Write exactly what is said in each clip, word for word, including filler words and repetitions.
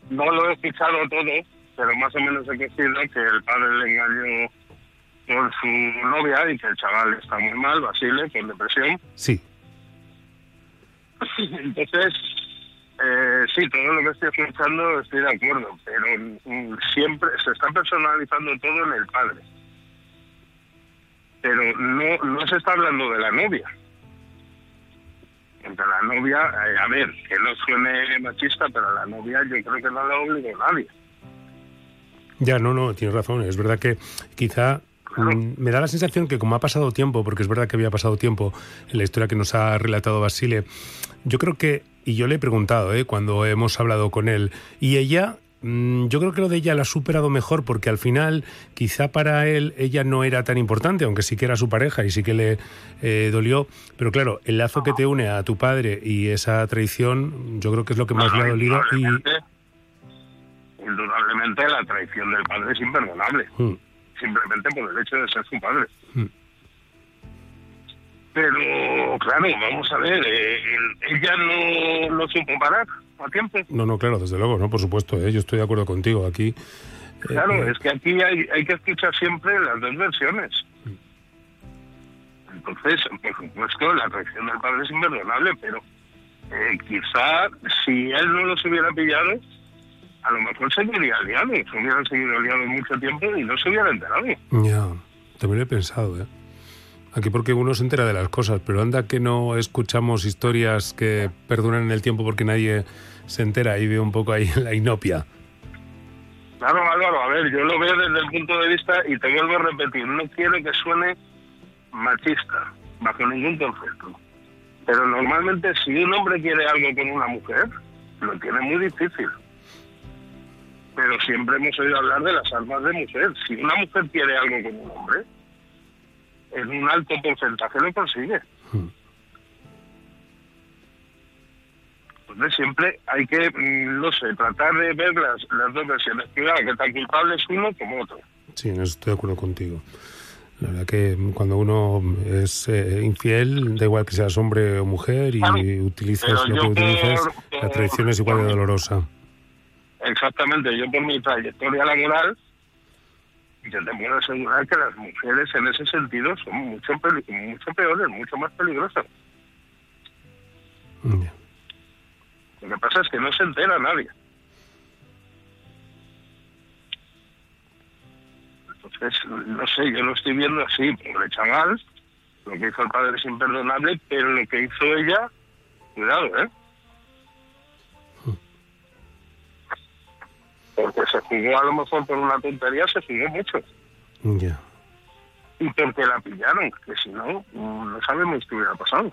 no lo he escuchado todo, pero más o menos he conocido que el padre le engañó con su novia y que el chaval está muy mal, Basile, con depresión. Sí. Entonces, eh, sí, todo lo que estoy escuchando estoy de acuerdo, pero mm, siempre se está personalizando todo en el padre. Pero no, no se está hablando de la novia. Entre la novia, eh, a ver, que no suene machista, pero la novia yo creo que no la obligó a nadie. Ya, no, no, tienes razón. Es verdad que quizá Claro. mm, me da la sensación que como ha pasado tiempo, porque es verdad que había pasado tiempo en la historia que nos ha relatado Basile, yo creo que, y yo le he preguntado, ¿eh? cuando hemos hablado con él, y ella, mm, yo creo que lo de ella la ha superado mejor, porque al final, quizá para él, ella no era tan importante, aunque sí que era su pareja y sí que le eh, dolió, pero claro, el lazo que te une a tu padre y esa traición, yo creo que es lo que más No, le ha dolido. Y indudablemente, indudablemente la traición del padre es imperdonable. Mm. Simplemente por el hecho de ser su padre. Mm. Pero, claro, vamos a ver, eh, el- ella no lo supo parar a tiempo. No, no, claro, desde luego, no, por supuesto, ¿eh? Yo estoy de acuerdo contigo aquí. Claro, eh, es que aquí hay, hay que escuchar siempre las dos versiones. Entonces, por supuesto, la traición del padre es imperdonable, pero eh, quizá si él no los hubiera pillado, a lo mejor seguiría liado, se hubieran seguido liados mucho tiempo y no se hubiera enterado. Ya, también lo he pensado, ¿eh? Aquí porque uno se entera de las cosas, pero anda que no escuchamos historias que perduran en el tiempo porque nadie se entera y ve un poco ahí la inopia. Claro, Álvaro, a ver, yo lo veo desde el punto de vista, y te vuelvo a repetir, no quiero que suene machista, bajo ningún concepto. Pero normalmente si un hombre quiere algo con una mujer, lo tiene muy difícil. Pero siempre hemos oído hablar de las almas de mujer. Si una mujer quiere algo con un hombre, en un alto porcentaje lo consigue. Hmm. Entonces siempre hay que, mm, no sé, tratar de ver las, las dos versiones. Claro, que tan culpable es uno como otro. Sí, en eso estoy de acuerdo contigo. La verdad que cuando uno es eh, infiel, da igual que seas hombre o mujer y Claro, utilizas pero lo yo que utilices, por- la traición es igual de por- dolorosa. Exactamente, yo por mi trayectoria laboral, yo te puedo asegurar que las mujeres en ese sentido son mucho, peli- mucho peores, mucho más peligrosas. Ya. Lo que pasa es que no se entera nadie. Entonces, no sé, yo lo estoy viendo así, pobre chaval, lo que hizo el padre es imperdonable, pero lo que hizo ella, cuidado, ¿eh? Porque se jugó a lo mejor por una tontería, se jugó mucho. Ya. Y porque la pillaron, que si no, no sabemos qué hubiera pasado.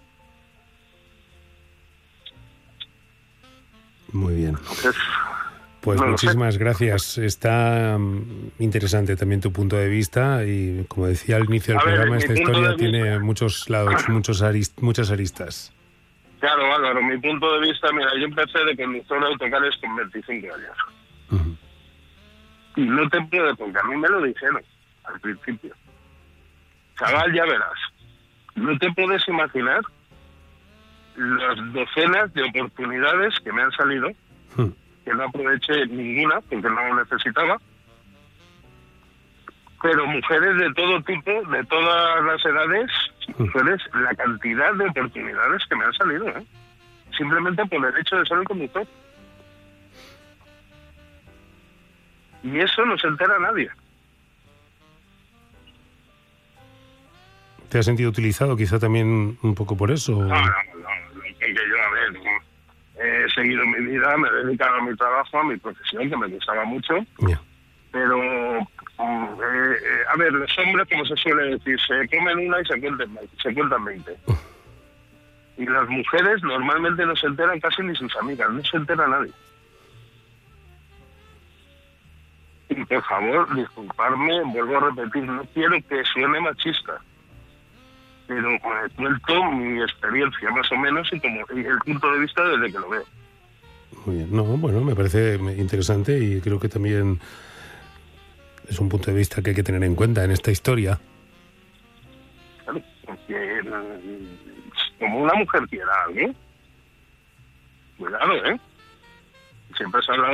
Muy bien. Entonces, Pues no lo sé. muchísimas gracias. Está mm, interesante también tu punto de vista y, como decía al inicio del A ver, programa, mi esta punto historia de tiene vista- muchos lados, muchos arist- muchas aristas. Claro, Álvaro, mi punto de vista, mira, yo empecé de conductor de autocares con veinticinco años. Ujú. Y no te puedo, porque a mí me lo dijeron al principio. Chaval, ya verás. No te puedes imaginar las docenas de oportunidades que me han salido, Hmm. que no aproveché ninguna, porque no lo necesitaba. Pero mujeres de todo tipo, de todas las edades, mujeres, la cantidad de oportunidades que me han salido, ¿eh? Simplemente por el hecho de ser el conductor. Y eso no se entera nadie. ¿Te has sentido utilizado quizá también un poco por eso? No, no, no, que yo, a ver, no. He seguido mi vida, me he dedicado a mi trabajo, a mi profesión, que me gustaba mucho, Ya. pero, mm, eh, eh, a ver, los hombres, como se suele decir, se comen una y se cuentan, se cuentan veinte. Y las mujeres normalmente no se enteran casi ni sus amigas, no se entera nadie. Y por favor, disculparme, vuelvo a repetir, no quiero que suene machista, pero eh, cuento mi experiencia más o menos y como y el punto de vista desde que lo veo. Muy bien. No, bueno, me parece interesante y creo que también es un punto de vista que hay que tener en cuenta en esta historia. Claro, porque mm, como una mujer quiera a alguien, cuidado, ¿eh? Siempre se habla